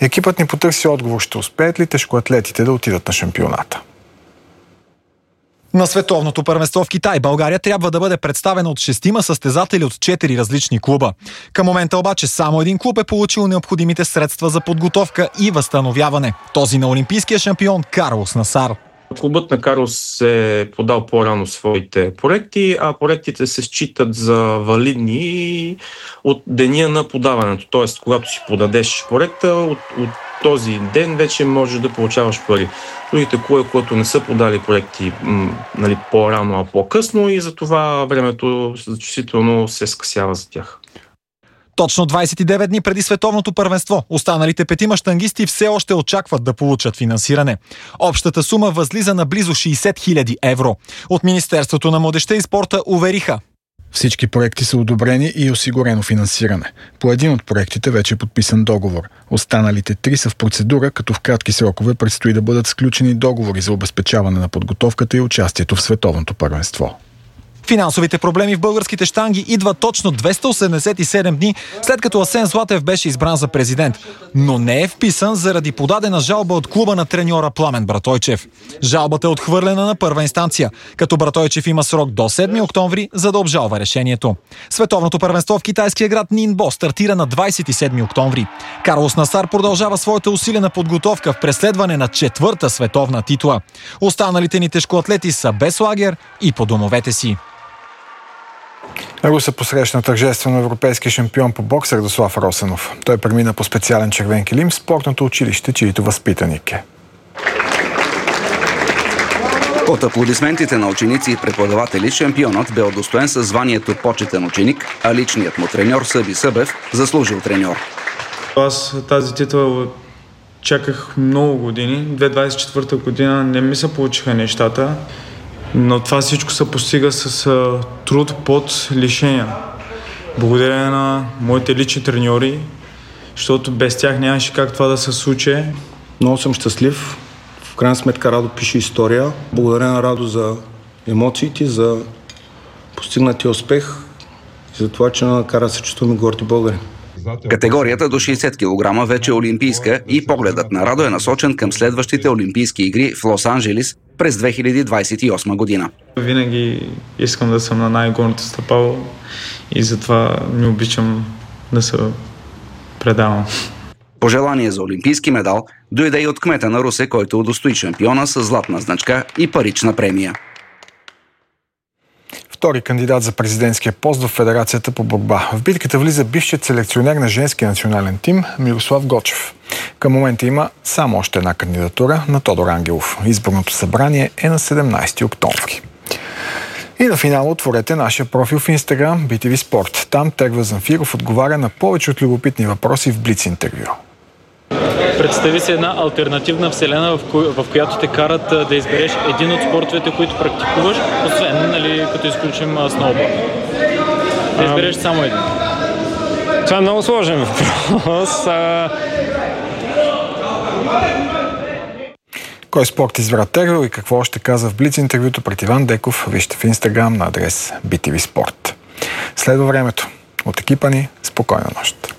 Екипът ни потърси отговор, ще успеят ли тежкоатлетите да отидат на шампионата. На световното първенство в Китай България трябва да бъде представена от 6 състезатели от 4 различни клуба. Към момента обаче само един клуб е получил необходимите средства за подготовка и възстановяване. Този на олимпийския шампион Карлос Насар. Клубът на Карлос е подал по-рано своите проекти, а проектите се считат за валидни от деня на подаването. Тоест, когато си подадеш проекта, от този ден вече можеш да получаваш пари. Другите клубове, които не са подали проекти по-рано, а по-късно, и затова времето значително се скъсява за тях. Точно 29 дни преди световното първенство, останалите 5 щангисти все още очакват да получат финансиране. Общата сума възлиза на близо 60 000 евро. От Министерството на младежта и спорта увериха: всички проекти са одобрени и осигурено финансиране. По един от проектите вече е подписан договор. Останалите 3 са в процедура, като в кратки срокове предстои да бъдат сключени договори за обезпечаване на подготовката и участието в световното първенство. Финансовите проблеми в българските щанги идват точно 287 дни, след като Асен Златев беше избран за президент. Но не е вписан заради подадена жалба от клуба на треньора Пламен Братойчев. Жалбата е отхвърлена на първа инстанция, като Братойчев има срок до 7 октомври, за да обжалва решението. Световното първенство в китайския град Нинбо стартира на 27 октомври. Карлос Насар продължава своята усилена подготовка в преследване на 4-та световна титла. Останалите ни тежкоатлети са без лагер и по домовете си. Русе посрещна тържествено европейски шампион по бокс Радослав Росенов. Той премина по специален червен килим в спортното училище, чието възпитаник е. От аплодисментите на ученици и преподаватели шампионът бе удостоен със званието почетен ученик, а личният му треньор Съби Събев заслужил треньор. Аз тази титла чаках много години. 2024 година не ми се получиха нещата. Но това всичко се постига с труд, пот, лишения. Благодарение на моите лични треньори, защото без тях нямаше как това да се случи. Много съм щастлив. В крайна сметка Радо пише история. Благодаря на Радо за емоциите, за постигнатия успех и за това, че накара се чувстваме горди българи. Категорията до 60 кг вече е олимпийска и погледът на Радо е насочен към следващите олимпийски игри в Лос-Анджелис през 2028 година. Винаги искам да съм на най-горната стъпало и затова не обичам да се предавам. Пожелание за олимпийски медал дойде и от кмета на Русе, който удостои шампиона с златна значка и парична премия. Втори кандидат за президентския пост в Федерацията по борба. В битката влиза бившият селекционер на женския национален тим Мирослав Гочев. Към момента има само още една кандидатура на Тодор Ангелов. Изборното събрание е на 17 октомври. И на финала отворете нашия профил в Инстаграм BTV Sport. Там Тегва Замфиров отговаря на повече от любопитни въпроси в Блиц интервю. Представи се една алтернативна вселена, в която те карат да избереш един от спортовете, които практикуваш, освен, като изключим сноуборд. Да избереш само един. Това е много сложен въпрос. Кой спорт избра Тегвел и какво още каза в Блиц интервюто пред Иван Деков, вижте в Инстаграм на адрес BTV Sport. Следва времето. От екипа ни, спокойна нощ.